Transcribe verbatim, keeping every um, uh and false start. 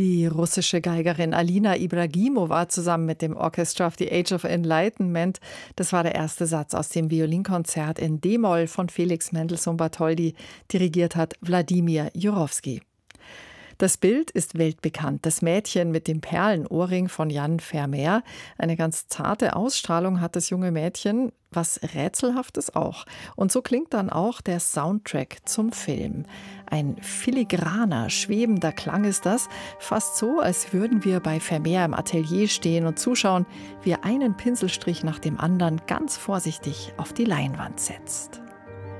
Die russische Geigerin Alina Ibragimova zusammen mit dem Orchestra of the Age of Enlightenment. Das war der erste Satz aus dem Violinkonzert in D-Moll von Felix Mendelssohn-Bartholdy. Dirigiert hat Wladimir Jurowski. Das Bild ist weltbekannt. Das Mädchen mit dem Perlenohrring von Jan Vermeer. Eine ganz zarte Ausstrahlung hat das junge Mädchen, was Rätselhaftes auch. Und so klingt dann auch der Soundtrack zum Film. Ein filigraner, schwebender Klang ist das. Fast so, als würden wir bei Vermeer im Atelier stehen und zuschauen, wie er einen Pinselstrich nach dem anderen ganz vorsichtig auf die Leinwand setzt.